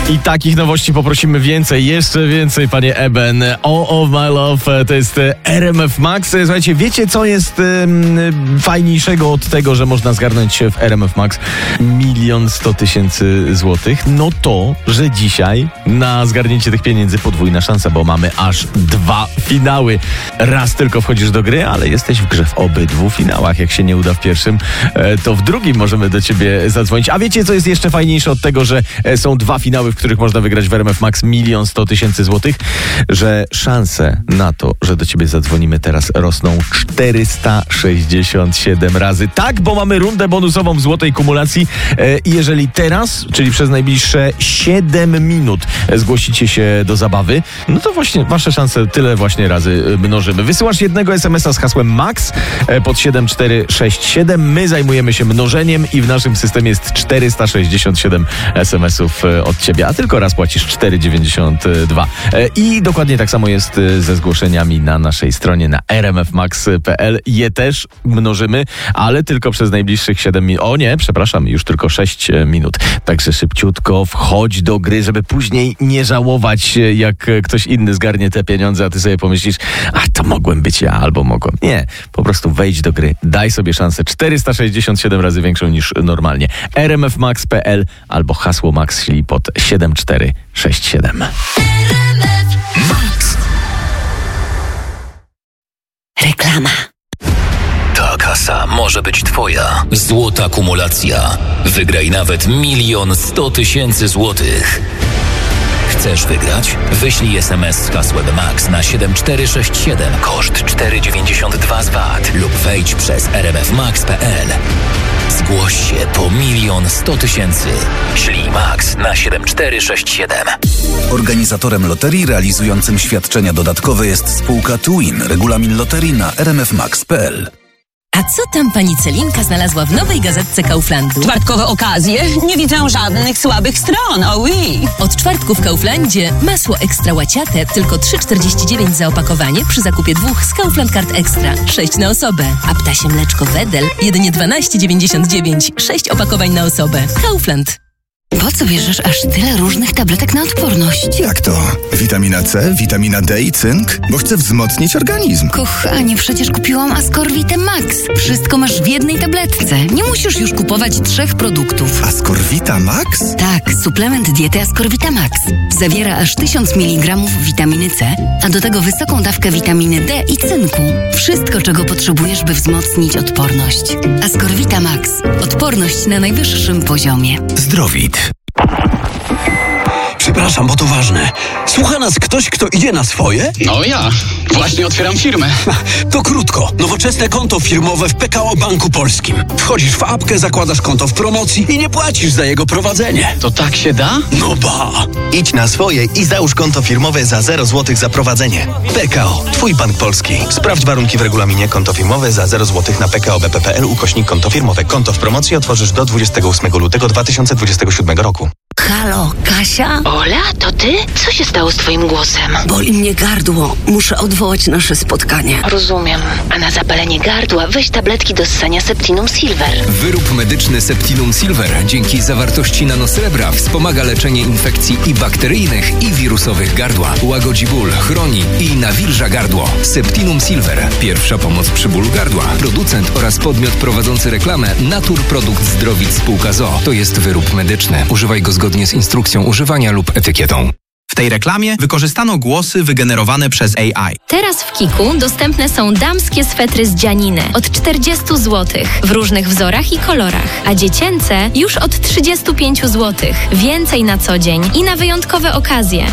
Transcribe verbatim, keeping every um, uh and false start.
I takich nowości poprosimy więcej, jeszcze więcej, panie Eben. All of my love to jest R M F Max. Słuchajcie, wiecie co jest um, fajniejszego od tego, że można zgarnąć w R M F Max milion sto tysięcy złotych? No to, że dzisiaj na zgarnięcie tych pieniędzy podwójna szansa, bo mamy aż dwa finały. Raz tylko wchodzisz do gry, ale jesteś w grze w obydwu finałach. Jak się nie uda w pierwszym, to w drugim możemy do ciebie zadzwonić. A wiecie, co jest jeszcze fajniejsze od tego, że są dwa finały, w których można wygrać w R M F Max milion sto tysięcy złotych? Że szanse na to, że do ciebie zadzwonimy teraz, rosną czterysta sześćdziesiąt siedem razy. Tak, bo mamy rundę bonusową w złotej kumulacji i jeżeli teraz, czyli przez najbliższe siedem minut zgłosicie się do zabawy, no to właśnie wasze szanse tyle właśnie razy mnożymy. Wysyłasz jednego es em es a z hasłem MAX pod siedem cztery sześć siedem. My zajmujemy się mnożeniem i w naszym systemie jest czterysta sześćdziesiąt siedem es em esów od ciebie, a tylko raz płacisz cztery dziewięćdziesiąt dwa. I dokładnie tak samo jest ze zgłoszeniami na naszej stronie na r m f max kropka p l. Je też mnożymy, ale tylko przez najbliższych siedem minut. O nie, przepraszam, już tylko sześć minut. Także szybciutko wchodź do gry, żeby później nie żałować, jak ktoś inny zgarnie te pieniądze, a ty sobie pomyślisz, a to mogłem być ja, albo mogłem. Nie, po prostu wejdź do gry, daj sobie szansę czterysta sześćdziesiąt siedem razy większą niż normalnie. r m f max kropka p l albo hasło MAX, czyli pod siedem cztery sześć siedem. Reklama. Ta kasa może być twoja. Złota kumulacja. Wygraj nawet milion sto tysięcy złotych. Chcesz wygrać? Wyślij es em es z hasłem MAX na siedem cztery sześć siedem, koszt cztery dziewięćdziesiąt dwa z V A T lub wejdź przez r m f max kropka p l. Zgłoś się po milion sto tysięcy. Ślij MAX na siedem cztery sześć siedem. Organizatorem loterii realizującym świadczenia dodatkowe jest spółka Twin. Regulamin loterii na r m f max kropka p l. A co tam pani Celinka znalazła w nowej gazetce Kauflandu? Czwartkowe okazje? Nie widzę żadnych słabych stron, oh oui. Od czwartku w Kauflandzie masło ekstra łaciate tylko trzy czterdzieści dziewięć za opakowanie przy zakupie dwóch z Kaufland Card Extra. sześć na osobę. A ptasie mleczko Wedel jedynie dwanaście dziewięćdziesiąt dziewięć. sześć opakowań na osobę. Kaufland. Po co bierzesz aż tyle różnych tabletek na odporność? Jak to? Witamina C, witamina D i cynk? Bo chcę wzmocnić organizm. Kochanie, przecież kupiłam Ascorvitę Max. Wszystko masz w jednej tabletce. Nie musisz już kupować trzech produktów. Ascorvita Max? Tak, suplement diety Ascorvita Max. Zawiera aż tysiąc miligramów witaminy C, a do tego wysoką dawkę witaminy D i cynku. Wszystko, czego potrzebujesz, by wzmocnić odporność. Ascorvita Max. Odporność na najwyższym poziomie. Zdrowit. Przepraszam, bo to ważne. Słucha nas ktoś, kto idzie na swoje? No ja. Właśnie otwieram firmę. To krótko. Nowoczesne konto firmowe w P K O Banku Polskim. Wchodzisz w apkę, zakładasz konto w promocji i nie płacisz za jego prowadzenie. To tak się da? No ba! Idź na swoje i załóż konto firmowe za zero złotych za prowadzenie. P K O. Twój bank polski. Sprawdź warunki w regulaminie. Konto firmowe za zero złotych na p k o b p p l ukośnik konto firmowe. Konto w promocji otworzysz do dwudziestego ósmego lutego dwa tysiące dwudziestego siódmego roku. Halo, Kasia? Ola, to ty? Co się stało z twoim głosem? Boli mnie gardło. Muszę odwołać nasze spotkanie. Rozumiem. A na zapalenie gardła weź tabletki do ssania Septinum Silver. Wyrób medyczny Septinum Silver dzięki zawartości nanosrebra wspomaga leczenie infekcji i bakteryjnych, i wirusowych gardła. Łagodzi ból, chroni i nawilża gardło. Septinum Silver. Pierwsza pomoc przy bólu gardła. Producent oraz podmiot prowadzący reklamę Naturprodukt Zdrowit Spółka z o o. To jest wyrób medyczny. Używaj go zgodnie z instrukcją używania lub etykietą. W tej reklamie wykorzystano głosy wygenerowane przez A I. Teraz w Kiku dostępne są damskie swetry z dzianiny od czterdzieści złotych w różnych wzorach i kolorach, a dziecięce już od trzydzieści pięć złotych. Więcej na co dzień i na wyjątkowe okazje.